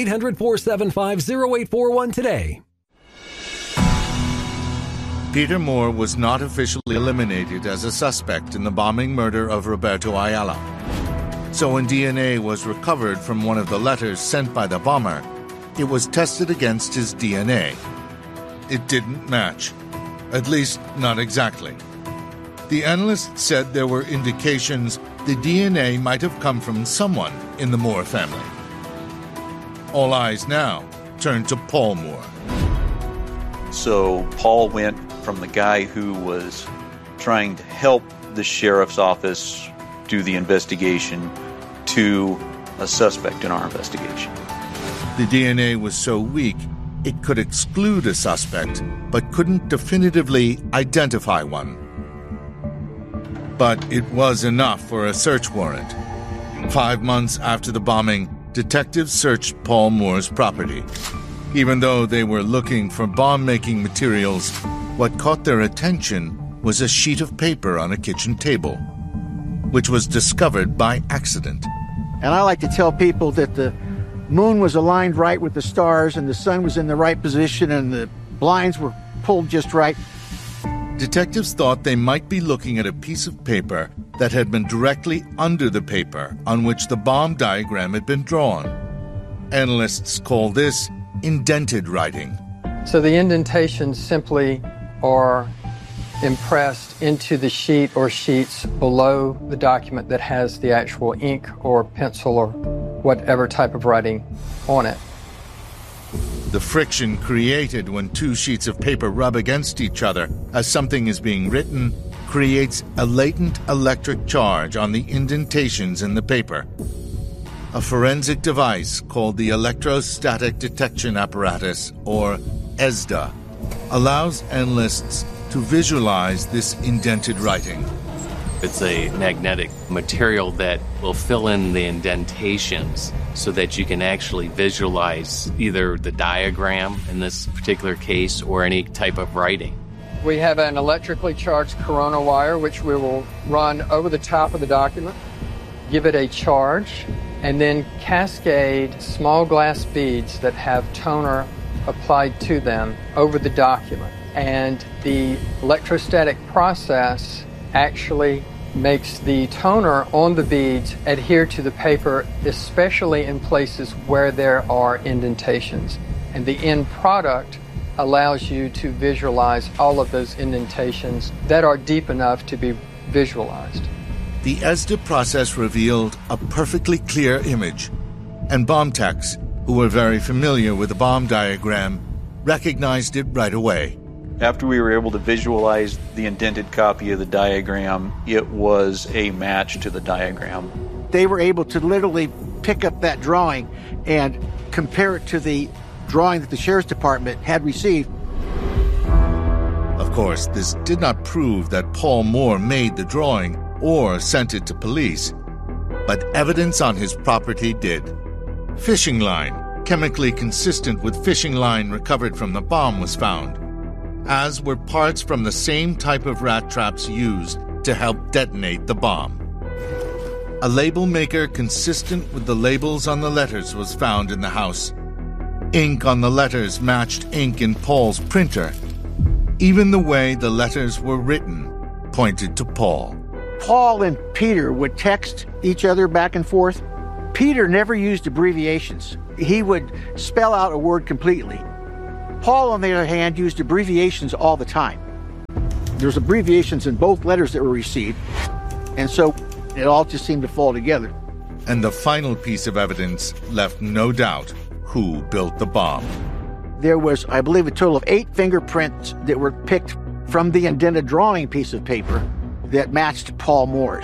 800-475-0841 today. Peter Moore was not officially eliminated as a suspect in the bombing murder of Roberto Ayala. So when DNA was recovered from one of the letters sent by the bomber, it was tested against his DNA. It didn't match. At least, not exactly. The analyst said there were indications the DNA might have come from someone in the Moore family. All eyes now turn to Paul Moore. So Paul went from the guy who was trying to help the sheriff's office do the investigation to a suspect in our investigation. The DNA was so weak, it could exclude a suspect, but couldn't definitively identify one. But it was enough for a search warrant. 5 months after the bombing, detectives searched Paul Moore's property. Even though they were looking for bomb-making materials, what caught their attention was a sheet of paper on a kitchen table, which was discovered by accident. And I like to tell people that the moon was aligned right with the stars and the sun was in the right position and the blinds were pulled just right. Detectives thought they might be looking at a piece of paper that had been directly under the paper on which the bomb diagram had been drawn. Analysts call this indented writing. So the indentations simply are impressed into the sheet or sheets below the document that has the actual ink or pencil or whatever type of writing on it. The friction created when two sheets of paper rub against each other as something is being written creates a latent electric charge on the indentations in the paper. A forensic device called the Electrostatic Detection Apparatus, or ESDA, allows analysts to visualize this indented writing. It's a magnetic material that will fill in the indentations so that you can actually visualize either the diagram in this particular case or any type of writing. We have an electrically charged corona wire which we will run over the top of the document, give it a charge, and then cascade small glass beads that have toner applied to them over the document. And the electrostatic process actually makes the toner on the beads adhere to the paper, especially in places where there are indentations. And the end product allows you to visualize all of those indentations that are deep enough to be visualized. The ESDA process revealed a perfectly clear image, and bomb techs, who were very familiar with the bomb diagram, recognized it right away. After we were able to visualize the indented copy of the diagram, it was a match to the diagram. They were able to literally pick up that drawing and compare it to the drawing that the Sheriff's Department had received. Of course, this did not prove that Paul Moore made the drawing or sent it to police, but evidence on his property did. Fishing line, chemically consistent with fishing line recovered from the bomb, was found, as were parts from the same type of rat traps used to help detonate the bomb. A label maker consistent with the labels on the letters was found in the house. Ink on the letters matched ink in Paul's printer. Even the way the letters were written pointed to Paul. Paul and Peter would text each other back and forth. Peter never used abbreviations. He would spell out a word completely. Paul, on the other hand, used abbreviations all the time. There's abbreviations in both letters that were received, and so it all just seemed to fall together. And the final piece of evidence left no doubt who built the bomb. There was, I believe, a total of 8 fingerprints that were picked from the indented drawing piece of paper that matched Paul Moore's.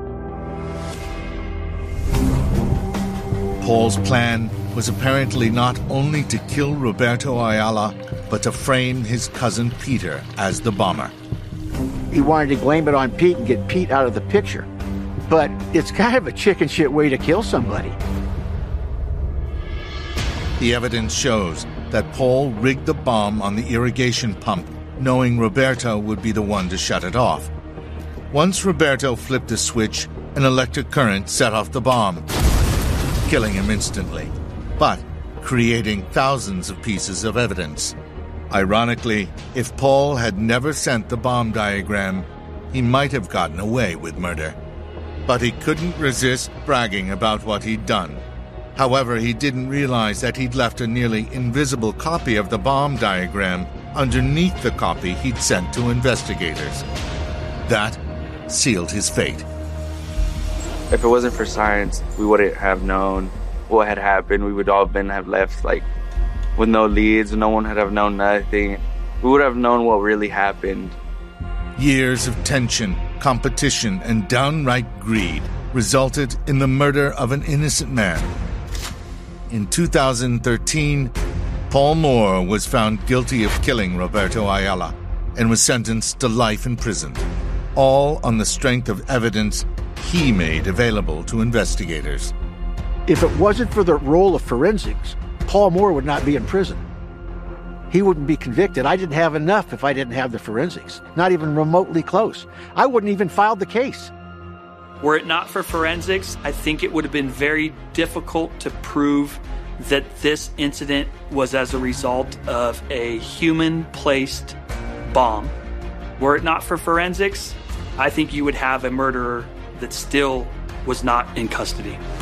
Paul's plan was apparently not only to kill Roberto Ayala, but to frame his cousin Peter as the bomber. He wanted to blame it on Pete and get Pete out of the picture. But it's kind of a chicken shit way to kill somebody. The evidence shows that Paul rigged the bomb on the irrigation pump, knowing Roberto would be the one to shut it off. Once Roberto flipped a switch, an electric current set off the bomb, killing him instantly. But creating thousands of pieces of evidence. Ironically, if Paul had never sent the bomb diagram, he might have gotten away with murder. But he couldn't resist bragging about what he'd done. However, he didn't realize that he'd left a nearly invisible copy of the bomb diagram underneath the copy he'd sent to investigators. That sealed his fate. If it wasn't for science, we wouldn't have known what had happened. We would all have left with no leads. No one would have known nothing. We would have known what really happened. Years of tension, competition, and downright greed resulted in the murder of an innocent man. In 2013, Paul Moore was found guilty of killing Roberto Ayala and was sentenced to life in prison, all on the strength of evidence he made available to investigators. If it wasn't for the role of forensics, Paul Moore would not be in prison. He wouldn't be convicted. I didn't have enough if I didn't have the forensics, not even remotely close. I wouldn't even filed the case. Were it not for forensics, I think it would have been very difficult to prove that this incident was as a result of a human-placed bomb. Were it not for forensics, I think you would have a murderer that still was not in custody.